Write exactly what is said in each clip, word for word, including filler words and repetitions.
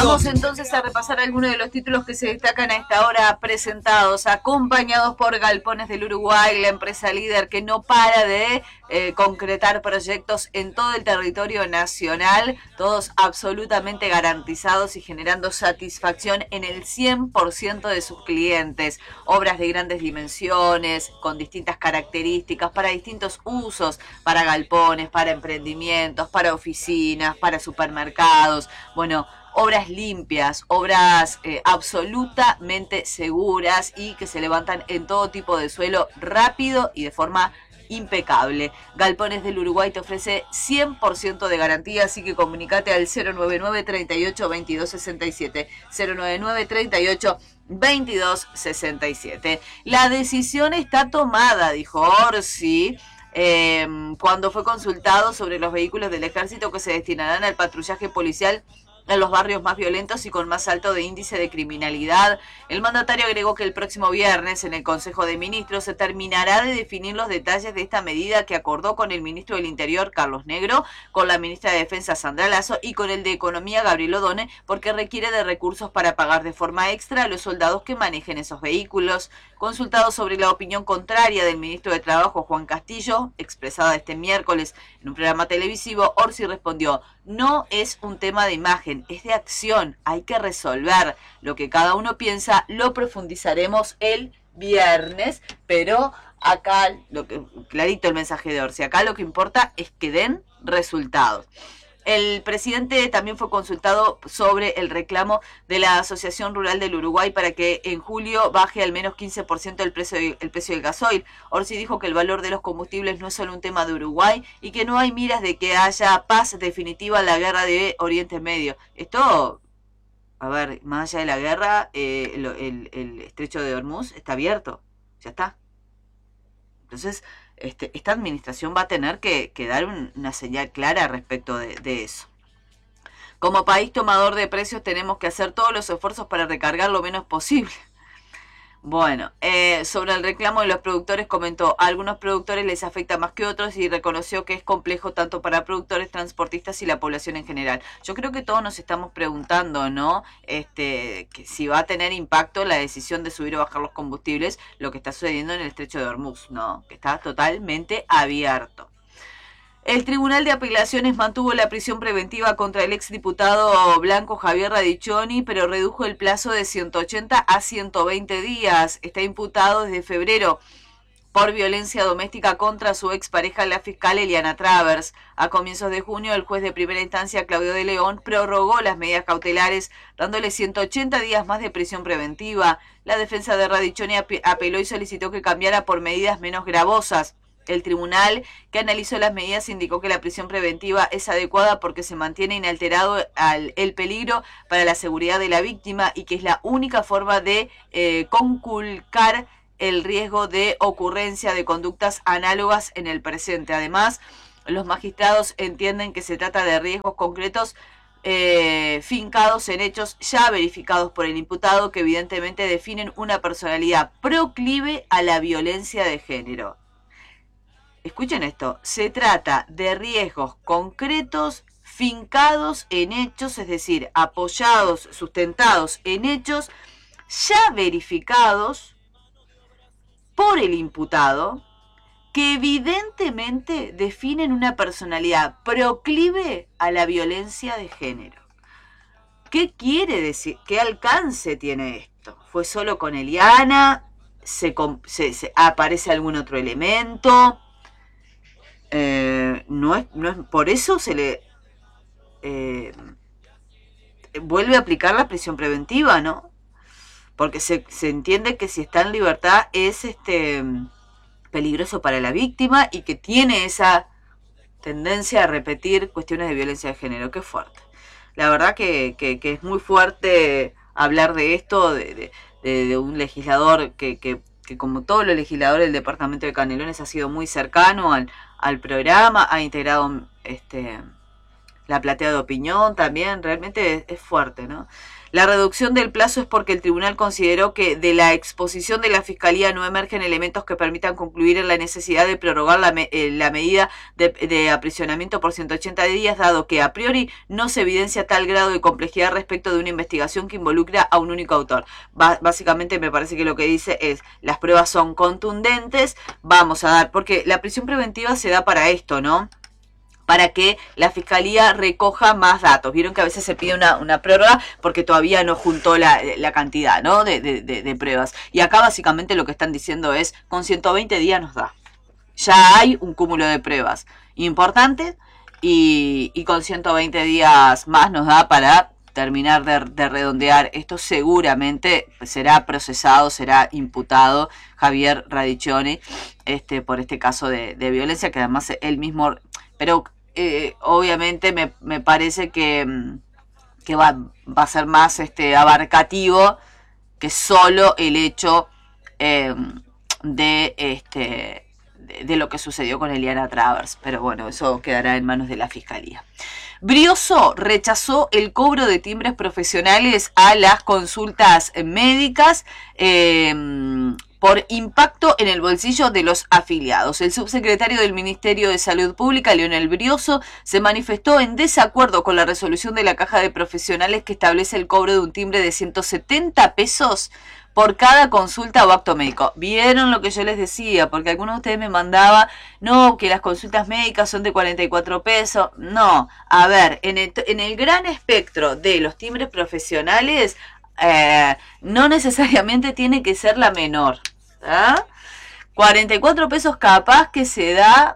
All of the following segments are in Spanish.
Vamos entonces a repasar algunos de los títulos que se destacan a esta hora presentados, acompañados por Galpones del Uruguay, la empresa líder que no para de eh, concretar proyectos en todo el territorio nacional, todos absolutamente garantizados y generando satisfacción en el cien por ciento de sus clientes. Obras de grandes dimensiones, con distintas características, para distintos usos, para galpones, para emprendimientos, para oficinas, para supermercados. Bueno, obras limpias, obras eh, absolutamente seguras y que se levantan en todo tipo de suelo rápido y de forma impecable. Galpones del Uruguay te ofrece cien por ciento de garantía, así que comunicate al cero nueve nueve, treinta y ocho, veintidós sesenta y siete. cero nueve nueve, treinta y ocho, veintidós sesenta y siete. La decisión está tomada, dijo Orsi, eh, cuando fue consultado sobre los vehículos del ejército que se destinarán al patrullaje policial en los barrios más violentos y con más alto de índice de criminalidad. El mandatario agregó que el próximo viernes en el Consejo de Ministros se terminará de definir los detalles de esta medida que acordó con el ministro del Interior, Carlos Negro, con la ministra de Defensa, Sandra Lasso, y con el de Economía, Gabriel Odone, porque requiere de recursos para pagar de forma extra a los soldados que manejen esos vehículos. Consultado sobre la opinión contraria del ministro de Trabajo, Juan Castillo, expresada este miércoles en un programa televisivo, Orsi respondió: no es un tema de imagen, es de acción, hay que resolver. Lo que cada uno piensa lo profundizaremos el viernes, pero acá, lo que, clarito el mensaje de Orsi, acá lo que importa es que den resultados. El presidente también fue consultado sobre el reclamo de la Asociación Rural del Uruguay para que en julio baje al menos quince por ciento el precio, el precio del gasoil. Orsi dijo que el valor de los combustibles no es solo un tema de Uruguay y que no hay miras de que haya paz definitiva en la guerra de Oriente Medio. Esto, a ver, más allá de la guerra, eh, el, el, el estrecho de Hormuz está abierto, ya está. Entonces, este, esta administración va a tener que, que dar un, una señal clara respecto de, de eso. Como país tomador de precios tenemos que hacer todos los esfuerzos para recargar lo menos posible. Bueno, eh, sobre el reclamo de los productores comentó: a algunos productores les afecta más que otros y reconoció que es complejo tanto para productores, transportistas y la población en general. Yo creo que todos nos estamos preguntando, ¿no? Este, que si va a tener impacto la decisión de subir o bajar los combustibles, lo que está sucediendo en el estrecho de Hormuz, ¿no? Que está totalmente abierto. El Tribunal de Apelaciones mantuvo la prisión preventiva contra el exdiputado blanco Javier Radiccioni, pero redujo el plazo de ciento ochenta a ciento veinte días. Está imputado desde febrero por violencia doméstica contra su expareja, la fiscal Eliana Travers. A comienzos de junio, el juez de primera instancia, Claudio de León, prorrogó las medidas cautelares, dándole ciento ochenta días más de prisión preventiva. La defensa de Radiccioni apeló y solicitó que cambiara por medidas menos gravosas. El tribunal, que analizó las medidas, indicó que la prisión preventiva es adecuada porque se mantiene inalterado al, el peligro para la seguridad de la víctima y que es la única forma de eh, conculcar el riesgo de ocurrencia de conductas análogas en el presente. Además, los magistrados entienden que se trata de riesgos concretos eh, fincados en hechos ya verificados por el imputado que evidentemente definen una personalidad proclive a la violencia de género. Escuchen esto, se trata de riesgos concretos fincados en hechos, es decir, apoyados, sustentados en hechos ya verificados por el imputado que evidentemente definen una personalidad proclive a la violencia de género. ¿Qué quiere decir? ¿Qué alcance tiene esto? ¿Fue solo con Eliana? ¿Se, se, se aparece algún otro elemento? Eh, no es, no es, por eso se le eh, vuelve a aplicar la prisión preventiva, ¿no? Porque se, se entiende que si está en libertad es este peligroso para la víctima y que tiene esa tendencia a repetir cuestiones de violencia de género. Qué fuerte. La verdad que, que, que es muy fuerte hablar de esto, de, de, de, de un legislador que, que, que como todos los legisladores del departamento de Canelones ha sido muy cercano al al programa, ha integrado este La platea de opinión también, realmente es, es fuerte, ¿no? La reducción del plazo es porque el tribunal consideró que de la exposición de la Fiscalía no emergen elementos que permitan concluir en la necesidad de prorrogar la, me, eh, la medida de, de aprisionamiento por ciento ochenta días, dado que a priori no se evidencia tal grado de complejidad respecto de una investigación que involucra a un único autor. Ba básicamente me parece que lo que dice es, las pruebas son contundentes, vamos a dar, porque la prisión preventiva se da para esto, ¿no? Para que la Fiscalía recoja más datos. Vieron que a veces se pide una, una prórroga porque todavía no juntó la, la cantidad, ¿no? de, de, de, de pruebas. Y acá básicamente lo que están diciendo es, con ciento veinte días nos da. Ya hay un cúmulo de pruebas importantes y, y con ciento veinte días más nos da para terminar de, de redondear. Esto seguramente será procesado, será imputado Javier Radicchioni este, por este caso de, de violencia, que además él mismo... Pero eh, obviamente me, me parece que, que va, va a ser más este, abarcativo que solo el hecho eh, de, este, de, de lo que sucedió con Eliana Travers. Pero bueno, eso quedará en manos de la Fiscalía. Brioso rechazó el cobro de timbres profesionales a las consultas médicas eh, por impacto en el bolsillo de los afiliados. El subsecretario del Ministerio de Salud Pública, Leonel Brioso, se manifestó en desacuerdo con la resolución de la Caja de Profesionales que establece el cobro de un timbre de ciento setenta pesos por cada consulta o acto médico. ¿Vieron lo que yo les decía? Porque algunos de ustedes me mandaba, no, que las consultas médicas son de cuarenta y cuatro pesos. No, a ver, en el, en el gran espectro de los timbres profesionales, eh, no necesariamente tiene que ser la menor. ¿Ah? cuarenta y cuatro pesos capaz que se da,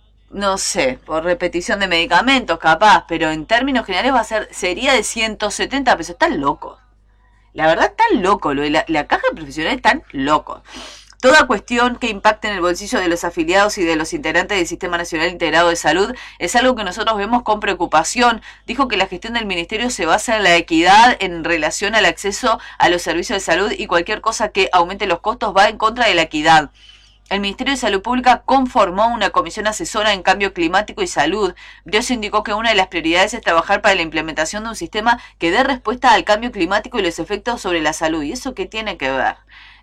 no sé, por repetición de medicamentos capaz, pero en términos generales va a ser, sería de ciento setenta pesos. Están locos. La verdad están locos. La, la caja de profesionales están locos. Toda cuestión que impacte en el bolsillo de los afiliados y de los integrantes del Sistema Nacional Integrado de Salud es algo que nosotros vemos con preocupación. Dijo que la gestión del Ministerio se basa en la equidad en relación al acceso a los servicios de salud y cualquier cosa que aumente los costos va en contra de la equidad. El Ministerio de Salud Pública conformó una comisión asesora en cambio climático y salud. Brioso indicó que una de las prioridades es trabajar para la implementación de un sistema que dé respuesta al cambio climático y los efectos sobre la salud. ¿Y eso qué tiene que ver?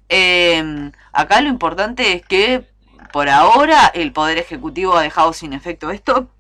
Eh, acá lo importante es que por ahora el Poder Ejecutivo ha dejado sin efecto esto,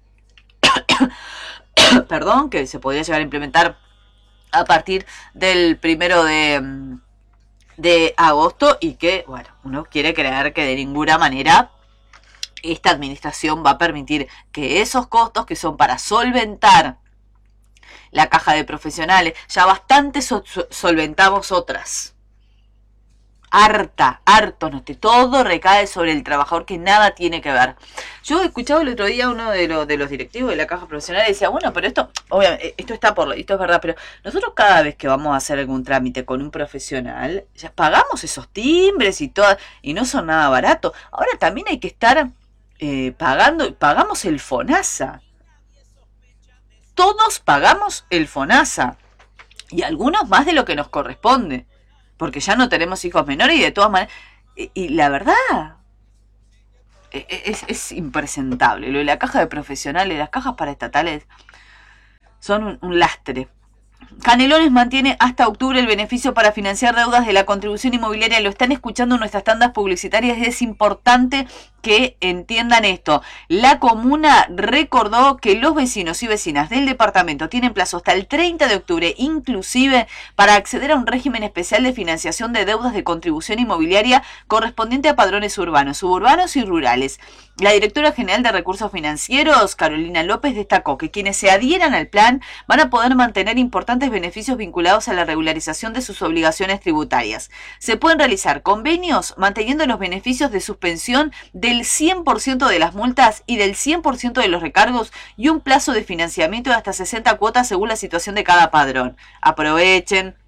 perdón, que se podría llegar a implementar a partir del primero de, de agosto y que, bueno, uno quiere creer que de ninguna manera esta administración va a permitir que esos costos que son para solventar la caja de profesionales, ya bastante so solventamos otras. Harta, harto, no te, todo recae sobre el trabajador que nada tiene que ver. Yo escuchaba el otro día a uno de los, de los directivos de la caja profesional y decía, bueno, pero esto, obviamente, esto está por esto es verdad, pero nosotros cada vez que vamos a hacer algún trámite con un profesional, ya pagamos esos timbres y todo, y no son nada baratos. Ahora también hay que estar eh, pagando, pagamos el FONASA. Todos pagamos el FONASA. Y algunos más de lo que nos corresponde. Porque ya no tenemos hijos menores y de todas maneras... Y, y la verdad, es, es impresentable. Lo de la caja de profesionales, las cajas paraestatales son un, un lastre. Canelones mantiene hasta octubre el beneficio para financiar deudas de la contribución inmobiliaria. Lo están escuchando en nuestras tandas publicitarias. Es importante que entiendan esto. La comuna recordó que los vecinos y vecinas del departamento tienen plazo hasta el treinta de octubre, inclusive para acceder a un régimen especial de financiación de deudas de contribución inmobiliaria correspondiente a padrones urbanos, suburbanos y rurales. La directora general de Recursos Financieros, Carolina López, destacó que quienes se adhieran al plan van a poder mantener importantes beneficios vinculados a la regularización de sus obligaciones tributarias. Se pueden realizar convenios manteniendo los beneficios de suspensión del cien por ciento de las multas y del cien por ciento de los recargos y un plazo de financiamiento de hasta sesenta cuotas según la situación de cada padrón. Aprovechen.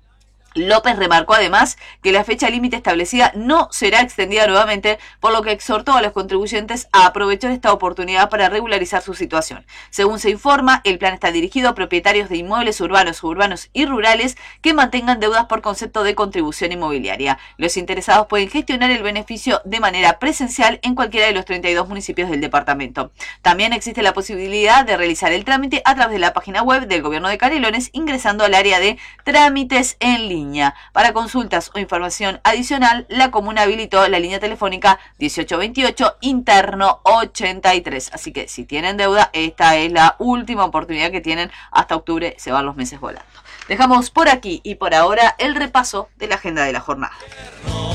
López remarcó además que la fecha límite establecida no será extendida nuevamente, por lo que exhortó a los contribuyentes a aprovechar esta oportunidad para regularizar su situación. Según se informa, el plan está dirigido a propietarios de inmuebles urbanos, suburbanos y rurales que mantengan deudas por concepto de contribución inmobiliaria. Los interesados pueden gestionar el beneficio de manera presencial en cualquiera de los treinta y dos municipios del departamento. También existe la posibilidad de realizar el trámite a través de la página web del gobierno de Canelones, ingresando al área de trámites en línea. Para consultas o información adicional, la comuna habilitó la línea telefónica dieciocho veintiocho interno ochenta y tres. Así que si tienen deuda, esta es la última oportunidad que tienen. Hasta octubre se van los meses volando. Dejamos por aquí y por ahora el repaso de la agenda de la jornada.